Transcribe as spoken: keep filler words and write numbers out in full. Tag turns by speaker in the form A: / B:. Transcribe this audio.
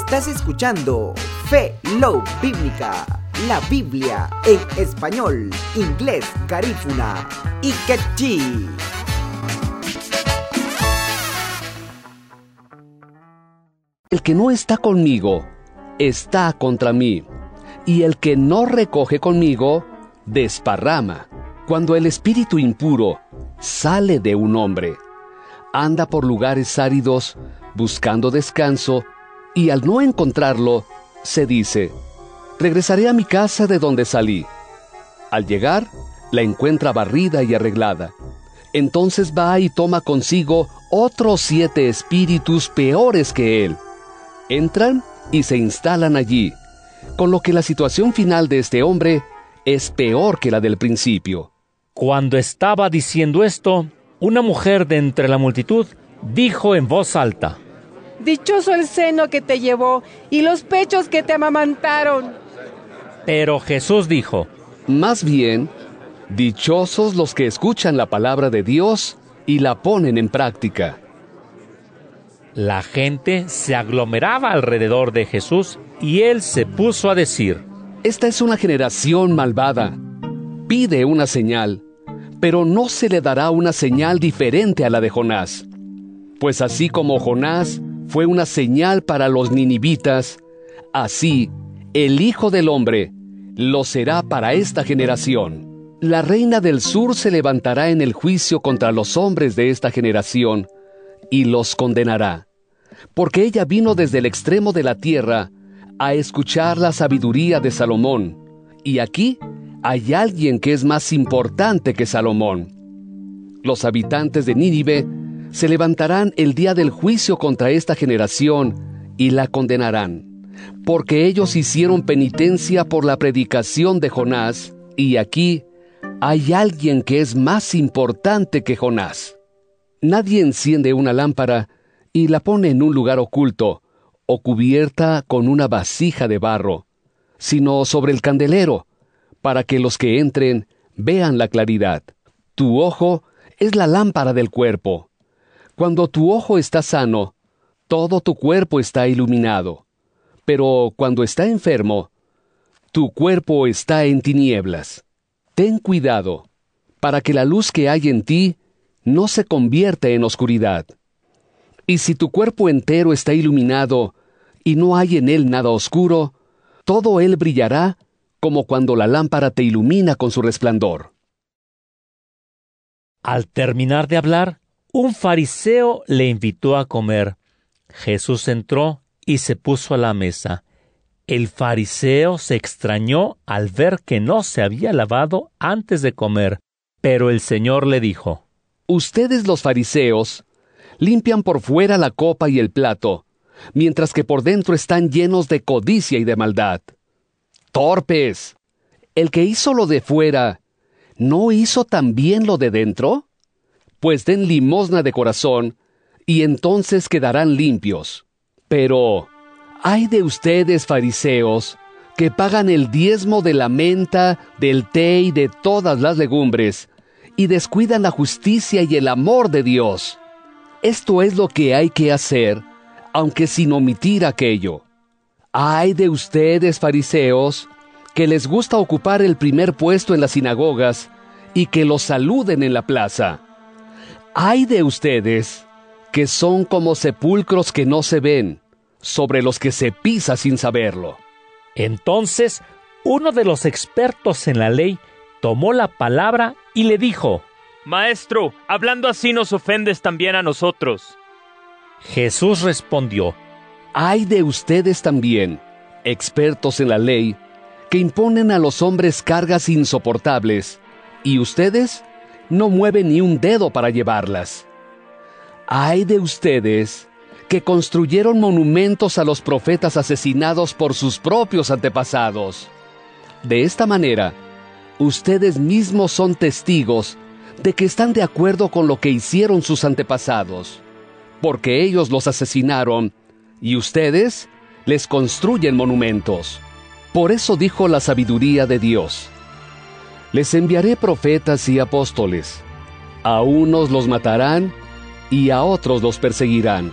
A: Estás escuchando Fe Love Bíblica, la Biblia en español, inglés, garífuna y quechí.
B: El que no está conmigo, está contra mí, y el que no recoge conmigo, desparrama. Cuando el espíritu impuro sale de un hombre, anda por lugares áridos buscando descanso, y al no encontrarlo, se dice: regresaré a mi casa de donde salí. Al llegar, la encuentra barrida y arreglada. Entonces va y toma consigo otros siete espíritus peores que él. Entran y se instalan allí, con lo que la situación final de este hombre es peor que la del principio.
C: Cuando estaba diciendo esto, una mujer de entre la multitud dijo en voz alta:
D: Dichoso el seno que te llevó y los pechos que te amamantaron.
C: Pero Jesús dijo:
B: más bien, dichosos los que escuchan la palabra de Dios y la ponen en práctica.
C: La gente se aglomeraba alrededor de Jesús y él se puso a decir:
B: esta es una generación malvada. Pide una señal, pero no se le dará una señal diferente a la de Jonás. Pues así como Jonás fue una señal para los ninivitas, así el Hijo del Hombre lo será para esta generación. La reina del sur se levantará en el juicio contra los hombres de esta generación y los condenará, porque ella vino desde el extremo de la tierra a escuchar la sabiduría de Salomón, y aquí hay alguien que es más importante que Salomón. Los habitantes de Nínive se levantarán el día del juicio contra esta generación y la condenarán, porque ellos hicieron penitencia por la predicación de Jonás, y aquí hay alguien que es más importante que Jonás. Nadie enciende una lámpara y la pone en un lugar oculto o cubierta con una vasija de barro, sino sobre el candelero, para que los que entren vean la claridad. Tu ojo es la lámpara del cuerpo. Cuando tu ojo está sano, todo tu cuerpo está iluminado. Pero cuando está enfermo, tu cuerpo está en tinieblas. Ten cuidado, para que la luz que hay en ti no se convierta en oscuridad. Y si tu cuerpo entero está iluminado y no hay en él nada oscuro, todo él brillará como cuando la lámpara te ilumina con su resplandor.
C: Al terminar de hablar, un fariseo le invitó a comer. Jesús entró y se puso a la mesa. El fariseo se extrañó al ver que no se había lavado antes de comer, pero el Señor le dijo:
B: ustedes los fariseos limpian por fuera la copa y el plato, mientras que por dentro están llenos de codicia y de maldad. ¡Torpes! El que hizo lo de fuera, ¿no hizo también lo de dentro? Pues den limosna de corazón, y entonces quedarán limpios. Pero ay de ustedes, fariseos, que pagan el diezmo de la menta, del té y de todas las legumbres, y descuidan la justicia y el amor de Dios. Esto es lo que hay que hacer, aunque sin omitir aquello. Ay de ustedes, fariseos, que les gusta ocupar el primer puesto en las sinagogas y que los saluden en la plaza. Ay de ustedes, que son como sepulcros que no se ven, sobre los que se pisa sin saberlo.
C: Entonces, uno de los expertos en la ley tomó la palabra y le dijo:
E: Maestro, hablando así nos ofendes también a nosotros.
C: Jesús respondió:
B: ay de ustedes también, expertos en la ley, que imponen a los hombres cargas insoportables, y ustedes no mueven ni un dedo para llevarlas. Ay de ustedes, que construyeron monumentos a los profetas asesinados por sus propios antepasados. De esta manera, ustedes mismos son testigos de que están de acuerdo con lo que hicieron sus antepasados, porque ellos los asesinaron, y ustedes les construyen monumentos. Por eso dijo la sabiduría de Dios: les enviaré profetas y apóstoles. A unos los matarán y a otros los perseguirán.